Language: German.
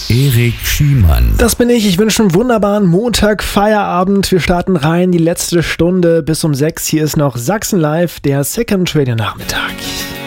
Erik Schiemann. Das bin ich. Ich wünsche einen wunderbaren Montag, Feierabend. Wir starten rein, die letzte Stunde bis um 6. Hier ist noch Sachsen Live, der Second Radio Nachmittag.